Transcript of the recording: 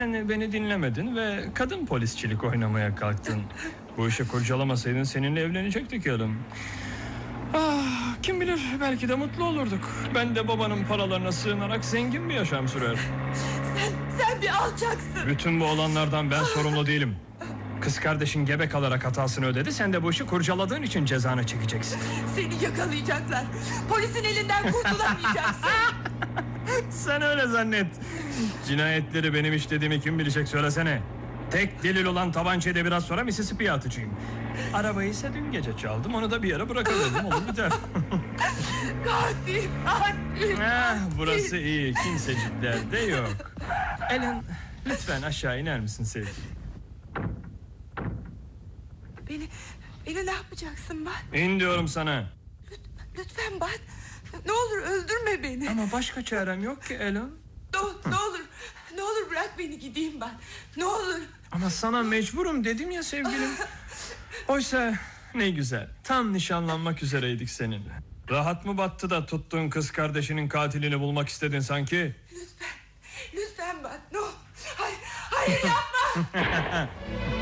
Beni dinlemedin ve kadın polisçilik oynamaya kalktın. Bu işi kurcalamasaydın seninle evlenecektik Alan. Kim bilir, belki de mutlu olurduk. Ben de babanın paralarına sığınarak zengin bir yaşam sürer. Sen bir alçaksın. Bütün bu olanlardan ben sorumlu değilim. Kız kardeşin gebe kalarak hatasını ödedi. Sen de bu işi kurcaladığın için cezanı çekeceksin. Seni yakalayacaklar. Polisin elinden kurtulamayacaksın. Sen öyle zannet. Cinayetleri benim işlediğimi kim bilecek, söylesene. Tek delil olan tabancayı da biraz sonra Mississippi'ye atacağım. Arabayı ise dün gece çaldım. Onu da bir yere bırakıverdim, olur biter. Katil. Burası iyi. Kimsecikler de yok. Alan, lütfen aşağı iner misin sevgilim? Beni ne yapacaksın ben? İn diyorum sana. Lütfen ben. Ne olur öldürme beni. Ama başka çarem yok ki Alan. Ne olur bırak beni gideyim ben. Ne olur. Ama sana mecburum dedim ya sevgilim. Oysa ne güzel. Tam nişanlanmak üzereydik seninle. Rahat mı battı da tuttuğun kız kardeşinin katilini bulmak istedin sanki? Lütfen ben. No. Hayır yapma.